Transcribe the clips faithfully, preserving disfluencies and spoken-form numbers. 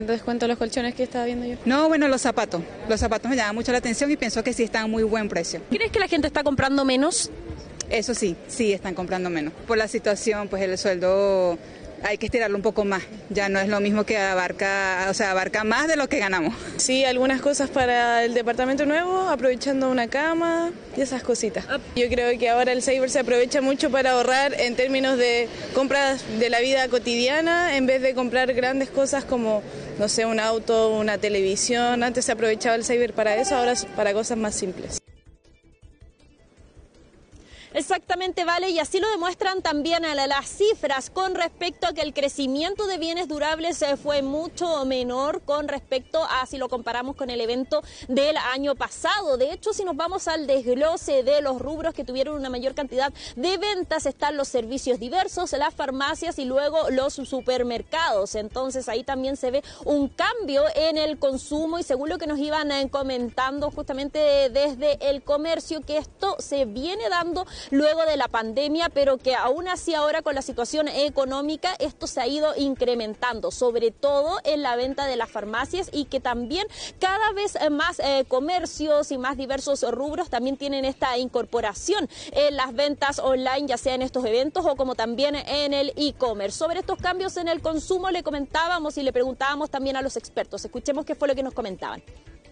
Descuento los colchones que estaba viendo yo. No, bueno, los zapatos. Los zapatos me llaman mucho la atención y pienso que sí están a muy buen precio. ¿Crees que la gente está comprando menos? Eso sí, sí están comprando menos. Por la situación, pues el sueldo hay que estirarlo un poco más. Ya no es lo mismo que abarca, o sea, abarca más de lo que ganamos. Sí, algunas cosas para el departamento nuevo, aprovechando una cama y esas cositas. Yo creo que ahora el Cyber se aprovecha mucho para ahorrar en términos de compras de la vida cotidiana, en vez de comprar grandes cosas como, no sé, un auto, una televisión. Antes se aprovechaba el Cyber para eso, ahora es para cosas más simples. Exactamente, Vale, y así lo demuestran también las cifras con respecto a que el crecimiento de bienes durables fue mucho menor con respecto a si lo comparamos con el evento del año pasado. De hecho, si nos vamos al desglose de los rubros que tuvieron una mayor cantidad de ventas, están los servicios diversos, las farmacias y luego los supermercados. Entonces ahí también se ve un cambio en el consumo y según lo que nos iban comentando justamente desde el comercio, que esto se viene dando luego de la pandemia, pero que aún así ahora con la situación económica esto se ha ido incrementando, sobre todo en la venta de las farmacias, y que también cada vez más eh, comercios y más diversos rubros también tienen esta incorporación en las ventas online, ya sea en estos eventos o como también en el e-commerce. Sobre estos cambios en el consumo le comentábamos y le preguntábamos también a los expertos. Escuchemos qué fue lo que nos comentaban.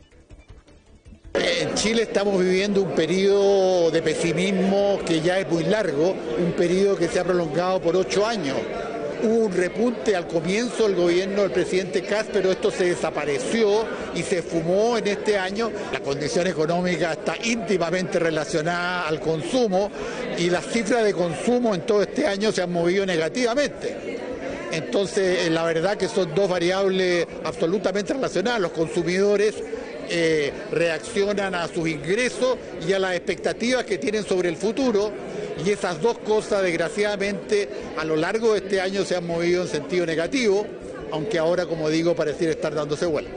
En Chile estamos viviendo un periodo de pesimismo que ya es muy largo, un periodo que se ha prolongado por ocho años. Hubo un repunte al comienzo del gobierno del presidente Kast, pero esto se desapareció y se fumó en este año. La condición económica está íntimamente relacionada al consumo y las cifras de consumo en todo este año se han movido negativamente. Entonces, la verdad que son dos variables absolutamente relacionadas. Los consumidores Eh, reaccionan a sus ingresos y a las expectativas que tienen sobre el futuro, y esas dos cosas desgraciadamente a lo largo de este año se han movido en sentido negativo, aunque ahora, como digo, pareciera estar dándose vuelta.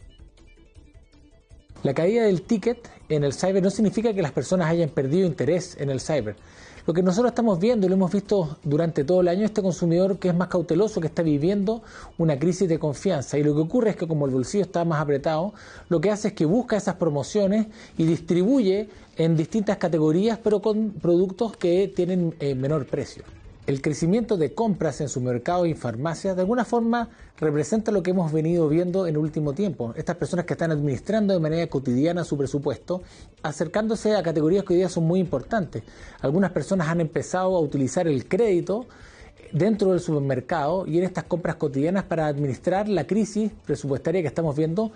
La caída del ticket en el cyber no significa que las personas hayan perdido interés en el cyber. Lo que nosotros estamos viendo y lo hemos visto durante todo el año, este consumidor que es más cauteloso, que está viviendo una crisis de confianza, y lo que ocurre es que como el bolsillo está más apretado, lo que hace es que busca esas promociones y distribuye en distintas categorías, pero con productos que tienen eh, menor precio. El crecimiento de compras en supermercados y farmacias de alguna forma representa lo que hemos venido viendo en el último tiempo. Estas personas que están administrando de manera cotidiana su presupuesto, acercándose a categorías que hoy día son muy importantes. Algunas personas han empezado a utilizar el crédito dentro del supermercado y en estas compras cotidianas para administrar la crisis presupuestaria que estamos viendo.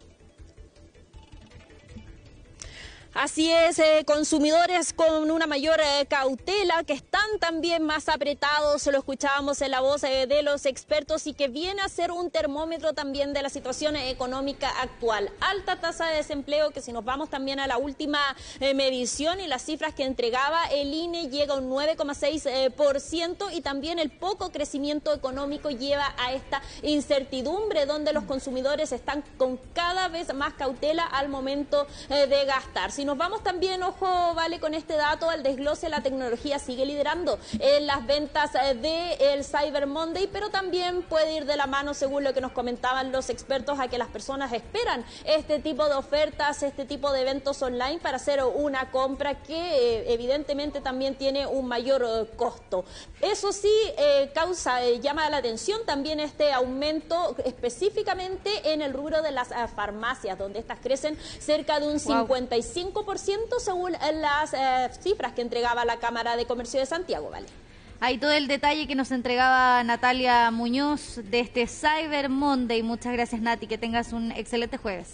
Así es, eh, consumidores con una mayor eh, cautela, que están también más apretados, lo escuchábamos en la voz eh, de los expertos, y que viene a ser un termómetro también de la situación económica actual. Alta tasa de desempleo, que si nos vamos también a la última eh, medición y las cifras que entregaba el I N E, llega a un nueve coma seis por ciento, y también el poco crecimiento económico lleva a esta incertidumbre donde los consumidores están con cada vez más cautela al momento eh, de gastar. Si nos vamos también, ojo, Vale, con este dato, al desglose, la tecnología sigue liderando en las ventas del Cyber Monday, pero también puede ir de la mano, según lo que nos comentaban los expertos, a que las personas esperan este tipo de ofertas, este tipo de eventos online para hacer una compra que eh, evidentemente también tiene un mayor eh, costo. Eso sí, eh, causa, eh, llama la atención también este aumento específicamente en el rubro de las eh, farmacias, donde estas crecen cerca de un cincuenta y cinco por ciento según las eh, cifras que entregaba la Cámara de Comercio de Santiago, ¿vale? Hay todo el detalle que nos entregaba Natalia Muñoz de este Cyber Monday. Muchas gracias, Nati, que tengas un excelente jueves.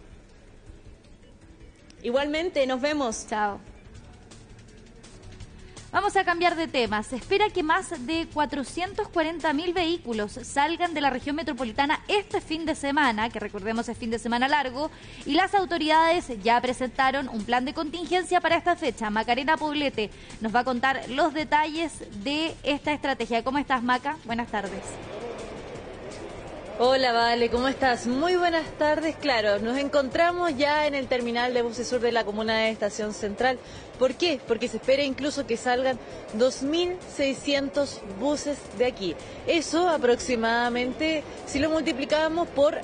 Igualmente, nos vemos. Chao. Vamos a cambiar de tema. Se espera que más de cuatrocientos cuarenta mil vehículos salgan de la región metropolitana este fin de semana, que recordemos es fin de semana largo, y las autoridades ya presentaron un plan de contingencia para esta fecha. Macarena Poblete nos va a contar los detalles de esta estrategia. ¿Cómo estás, Maca? Buenas tardes. Hola, Vale, ¿cómo estás? Muy buenas tardes. Claro, nos encontramos ya en el terminal de buses sur de la comuna de Estación Central. ¿Por qué? Porque se espera incluso que salgan dos mil seiscientos buses de aquí. Eso aproximadamente, si lo multiplicamos por